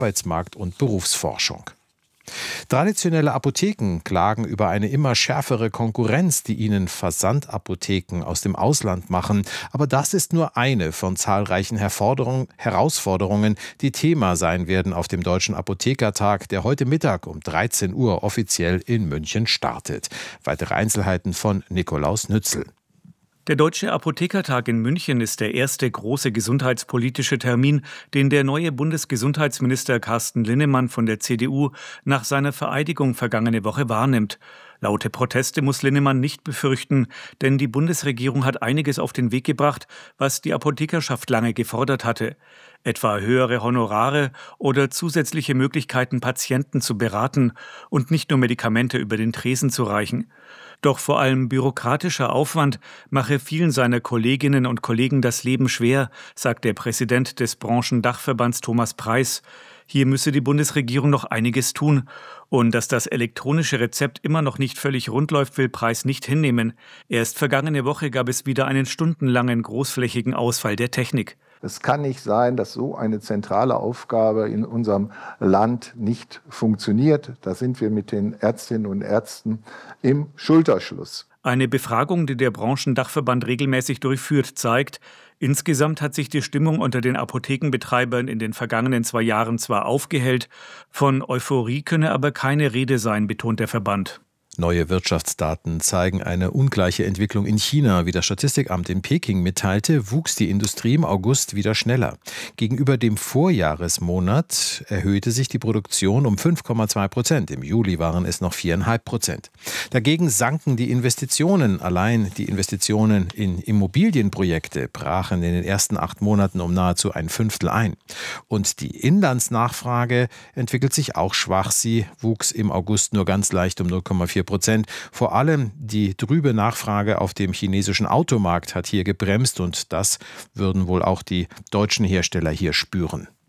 Arbeitsmarkt und Berufsforschung. Traditionelle Apotheken klagen über eine immer schärfere Konkurrenz, die ihnen Versandapotheken aus dem Ausland machen. Aber das ist nur eine von zahlreichen Herausforderungen, die Thema sein werden auf dem Deutschen Apothekertag, der heute Mittag um 13 Uhr offiziell in München startet. Weitere Einzelheiten von Nikolaus Nützel. Der Deutsche Apothekertag in München ist der erste große gesundheitspolitische Termin, den der neue Bundesgesundheitsminister Carsten Linnemann von der CDU nach seiner Vereidigung vergangene Woche wahrnimmt. Laute Proteste muss Linnemann nicht befürchten, denn die Bundesregierung hat einiges auf den Weg gebracht, was die Apothekerschaft lange gefordert hatte. Etwa höhere Honorare oder zusätzliche Möglichkeiten, Patienten zu beraten und nicht nur Medikamente über den Tresen zu reichen. Doch vor allem bürokratischer Aufwand mache vielen seiner Kolleginnen und Kollegen das Leben schwer, sagt der Präsident des Branchendachverbands Thomas Preiß. Hier müsse die Bundesregierung noch einiges tun. Und dass das elektronische Rezept immer noch nicht völlig rund läuft, will Preiß nicht hinnehmen. Erst vergangene Woche gab es wieder einen stundenlangen großflächigen Ausfall der Technik. Es kann nicht sein, dass so eine zentrale Aufgabe in unserem Land nicht funktioniert. Da sind wir mit den Ärztinnen und Ärzten im Schulterschluss. Eine Befragung, die der Branchendachverband regelmäßig durchführt, zeigt, insgesamt hat sich die Stimmung unter den Apothekenbetreibern in den vergangenen 2 Jahren zwar aufgehellt, von Euphorie könne aber keine Rede sein, betont der Verband. Neue Wirtschaftsdaten zeigen eine ungleiche Entwicklung in China. Wie das Statistikamt in Peking mitteilte, wuchs die Industrie im August wieder schneller. Gegenüber dem Vorjahresmonat erhöhte sich die Produktion um 5,2%. Im Juli waren es noch 4,5%. Dagegen sanken die Investitionen. Allein die Investitionen in Immobilienprojekte brachen in den ersten 8 Monaten um nahezu ein Fünftel ein. Und die Inlandsnachfrage entwickelt sich auch schwach. Sie wuchs im August nur ganz leicht um 0,4%. Vor allem die trübe Nachfrage auf dem chinesischen Automarkt hat hier gebremst und das würden wohl auch die deutschen Hersteller hier spüren.